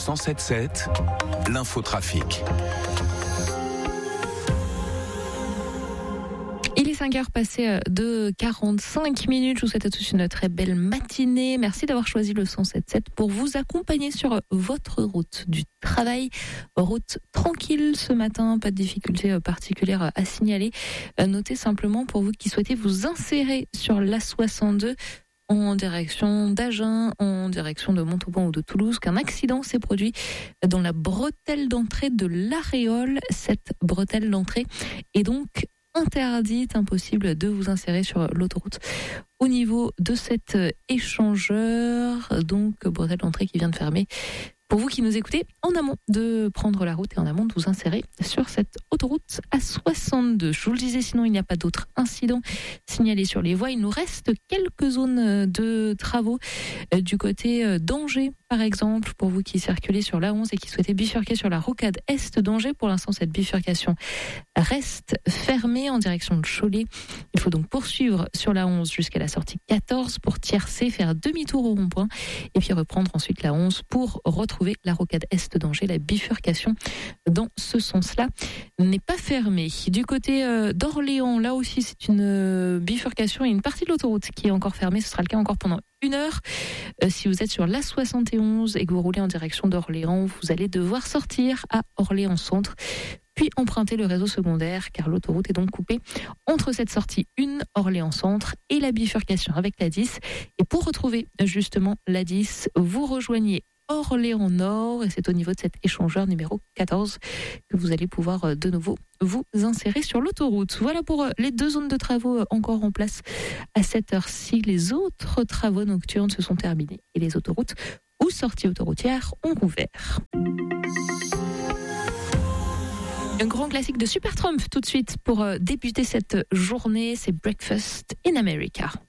107.7, l'infotrafic. Il est 5h passé de 45 minutes. Je vous souhaite à tous une très belle matinée. Merci d'avoir choisi le 107.7 pour vous accompagner sur votre route du travail. Route tranquille ce matin, pas de difficultés particulières à signaler. Notez simplement pour vous qui souhaitez vous insérer sur l'A62 en direction d'Agen, en direction de Montauban ou de Toulouse, qu'un accident s'est produit dans la bretelle d'entrée de l'Aréole. Cette bretelle d'entrée est donc interdite, impossible de vous insérer sur l'autoroute au niveau de cet échangeur, donc bretelle d'entrée qui vient de fermer. Pour vous qui nous écoutez, en amont de prendre la route et en amont de vous insérer sur cette autoroute A62. Je vous le disais, sinon il n'y a pas d'autres incidents signalés sur les voies. Il nous reste quelques zones de travaux du côté d'Angers, par exemple, pour vous qui circulez sur l'A11 et qui souhaitez bifurquer sur la rocade est d'Angers. Pour l'instant, cette bifurcation reste fermée en direction de Cholet. Il faut donc poursuivre sur l'A11 jusqu'à la sortie 14 pour tiercer, faire demi-tour au rond-point et puis reprendre ensuite l'A11 pour retrouver la rocade est d'Angers. La bifurcation dans ce sens-là n'est pas fermée. Du côté d'Orléans, là aussi c'est une bifurcation et une partie de l'autoroute qui est encore fermée. Ce sera le cas encore pendant 1 heure. Si vous êtes sur l'A71 et que vous roulez en direction d'Orléans, vous allez devoir sortir à Orléans Centre, puis emprunter le réseau secondaire, car l'autoroute est donc coupée entre cette sortie 1 Orléans Centre et la bifurcation avec la 10. Et pour retrouver justement la 10, vous rejoignez Orléans Nord et c'est au niveau de cet échangeur numéro 14 que vous allez pouvoir de nouveau vous insérer sur l'autoroute. Voilà pour les 2 zones de travaux encore en place à cette heure-ci. Les autres travaux nocturnes se sont terminés et les autoroutes ou sorties autoroutières ont rouvert. Un grand classique de Supertramp tout de suite pour débuter cette journée, c'est Breakfast in America.